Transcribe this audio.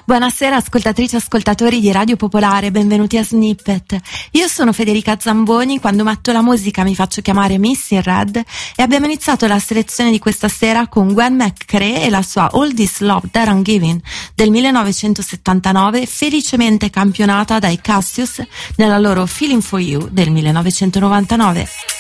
Buonasera ascoltatrici e ascoltatori di Radio Popolare, benvenuti a Snippet. Io sono Federica Zamboni, quando metto la musica mi faccio chiamare Miss in Red e abbiamo iniziato la selezione di questa sera con Gwen McCrae e la sua All This Love That I'm Giving del 1979, felicemente campionata dai Cassius nella loro Feeling For You del 1999.